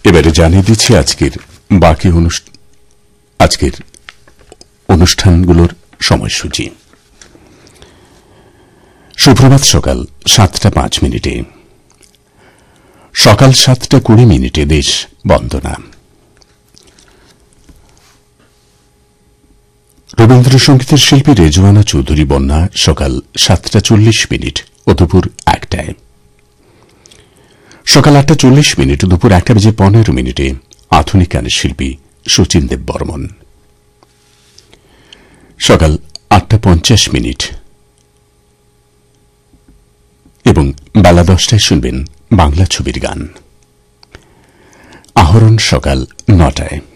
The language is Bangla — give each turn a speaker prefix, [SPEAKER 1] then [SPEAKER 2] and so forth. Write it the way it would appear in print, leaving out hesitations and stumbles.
[SPEAKER 1] এবারে জানিয়ে দিচ্ছি আজকের অনুষ্ঠানগুলোর সময়সূচি। সুপ্রভাত সকাল 7:05, সকাল 7:20 দেশ বন্দনা। রবীন্দ্রসঙ্গীতের শিল্পী রেজওয়ানা চৌধুরী বন্যা সকাল 7:40 ও দুপুর 1টায়। সকাল 8:40 দুপুর 1:15 আধুনিক গানের শিল্পী শচীন দেব বর্মন। সকাল 8:50 এবং বেলা 10টায় শুনবেন বাংলা ছবির গান। আহরণ সকাল 9টায়।